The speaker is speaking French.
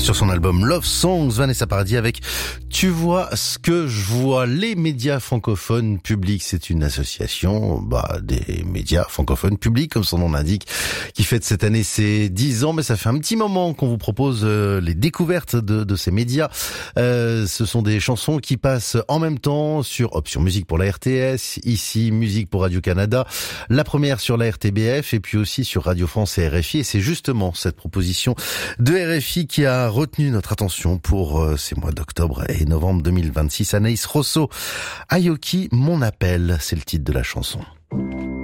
Sur son album Love Songs, Vanessa Paradis avec Tu vois ce que je vois. Les médias francophones publics, c'est une association des médias francophones publics, comme son nom l'indique, qui fête cette année ses 10 ans. Mais ça fait un petit moment qu'on vous propose les découvertes de ces médias. Ce sont des chansons qui passent en même temps sur Option Musique pour la RTS, ici Musique pour Radio-Canada, la première sur la RTBF et puis aussi sur Radio France et RFI. Et c'est justement cette proposition de RFI qui a retenu notre attention pour ces mois d'octobre et novembre 2026. Anaïs Rosso, Ayoki, Mon appel, c'est le titre de la chanson.